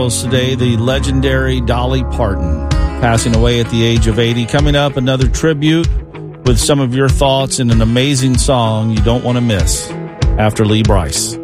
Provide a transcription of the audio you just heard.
Today, the legendary Dolly Parton, passing away at the age of 80. Coming up, another tribute with some of your thoughts in an amazing song you don't want to miss after Lee Brice.